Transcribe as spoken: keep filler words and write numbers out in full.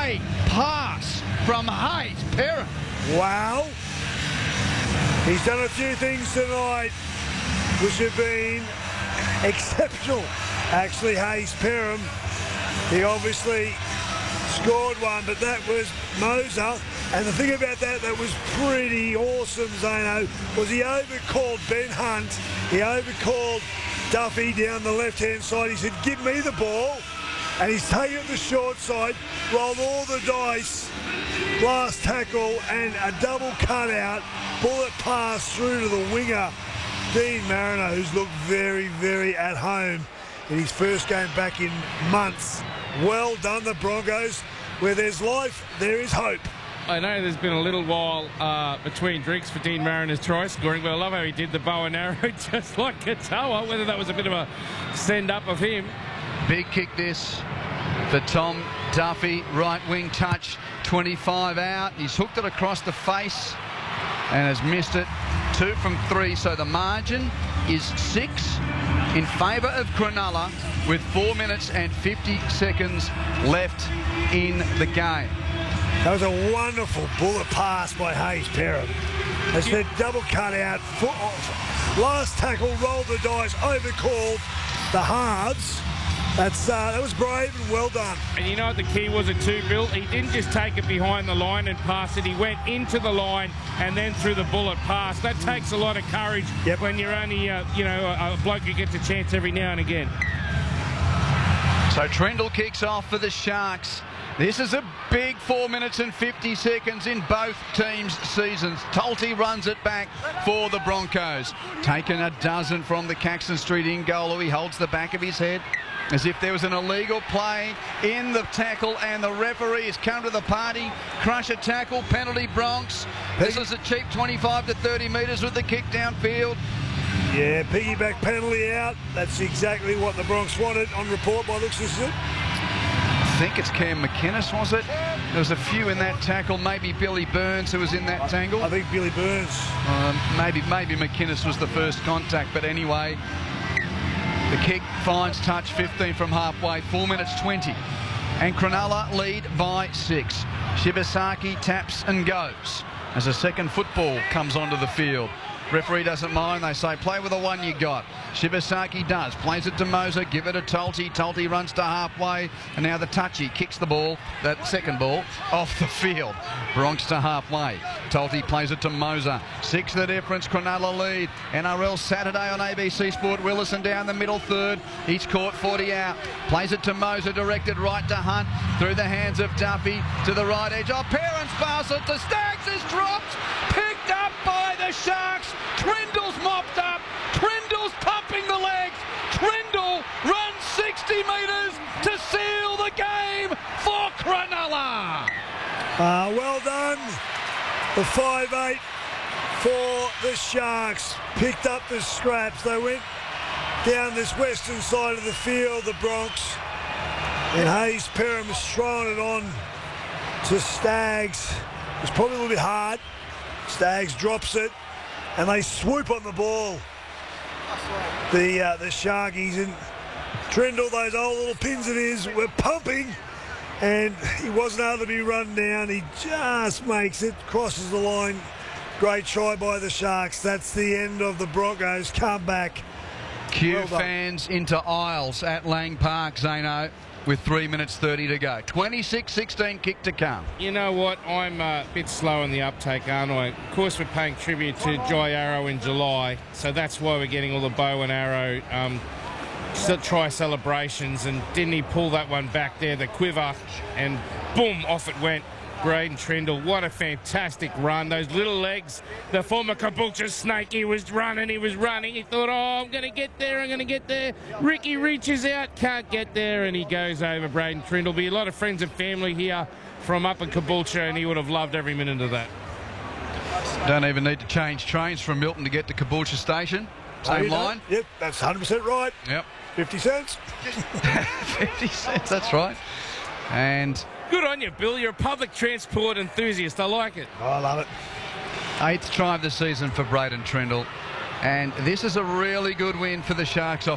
Great pass from Hayes Perham. Wow. He's done a few things tonight which have been exceptional. Actually, Hayes Perham, he obviously scored one, but that was Moser. And the thing about that that was pretty awesome, Zano, was he overcalled Ben Hunt. He overcalled Duffy down the left-hand side. He said, give me the ball. And he's taken the short side, rolled all the dice, last tackle, and a double cutout, bullet pass through to the winger, Dean Mariner, who's looked very, very at home in his first game back in months. Well done, the Broncos. Where there's life, there is hope. I know there's been a little while uh, between drinks for Dean Mariner's try scoring, but I love how he did the bow and arrow just like Katoa, whether that was a bit of a send-up of him. Big kick this for Tom Duffy. Right wing touch, twenty-five out. He's hooked it across the face and has missed it. Two from three, so the margin is six in favour of Cronulla with four minutes and fifty seconds left in the game. That was a wonderful bullet pass by Hayes Perham. As the double cut out, foot off. Last tackle, rolled the dice, overcalled the halves. That's uh, that was brave and well done. And you know what the key was at two, Bill? He didn't just take it behind the line and pass it. He went into the line and then through the bullet pass. That takes a lot of courage yep. when you're only, uh, you know, a, a bloke who gets a chance every now and again. So Trindle kicks off for the Sharks. This is a big four minutes and fifty seconds in both teams' seasons. Tolte runs it back for the Broncos. Taken a dozen from the Caxton Street in goal. He holds the back of his head as if there was an illegal play in the tackle, and the referee has come to the party. Crusher tackle, penalty Bronx. This is a cheap twenty-five to thirty metres with the kick downfield. Yeah, piggyback penalty out. That's exactly what the Bronx wanted on report by looks of it. I think it's Cam McInnes, was it? There was a few in that tackle. Maybe Billy Burns who was in that tangle. I think Billy Burns. Um, maybe maybe McInnes was the first contact, but anyway, the kick finds touch, fifteen from halfway, four minutes twenty. And Cronulla lead by six. Shibasaki taps and goes as a second football comes onto the field. Referee doesn't mind. They say, play with the one you got. Shibasaki does. Plays it to Moser. Give it to Tolte. Tolte runs to halfway. And now the touchy kicks the ball, that second ball, off the field. Bronx to halfway. Tolte plays it to Moser. Six the difference. Cronulla lead. N R L Saturday on A B C Sport. Willison down the middle third. Each court forty out. Plays it to Moser. Directed right to Hunt. Through the hands of Duffy to the right edge. Oh, Parents pass it to Staggs is dropped. Picked up by the Sharks. Trindle's mopped up. Trindle's pumping the legs. Trindle runs sixty metres to seal the game for Cronulla. Uh, well done. The five eight for the Sharks. Picked up the scraps. They went down this western side of the field, the Bronx. And Hayes Perham has thrown it on to Staggs. It's probably a little bit hard. Staggs drops it, and they swoop on the ball. The uh, the Sharkies, and Trindle, those old little pins of his, were pumping, and he wasn't able to be run down. He just makes it, crosses the line. Great try by the Sharks. That's the end of the Broncos comeback. Cue Well fans into aisles at Lang Park, Zano, with three minutes thirty to go. twenty-six sixteen kick to come. You know what? I'm a bit slow on the uptake, aren't I? Of course, we're paying tribute to Jai Arrow in July, so that's why we're getting all the bow and arrow um, try celebrations. And didn't he pull that one back there, the quiver, and boom, off it went. Braden Trindle, what a fantastic run. Those little legs, the former Caboolture snake, he was running, he was running. He thought, oh, I'm going to get there, I'm going to get there. Ricky reaches out, can't get there, and he goes over Braden Trindle. Be a lot of friends and family here from up in Caboolture, and he would have loved every minute of that. Don't even need to change trains from Milton to get to Caboolture Station. Same oh, line. Yep, that's one hundred percent right. Yep. fifty cents. fifty cents, that's right. And good on you, Bill. You're a public transport enthusiast. I like it. Oh, I love it. Eighth try of the season for Braden Trindle. And this is a really good win for the Sharks.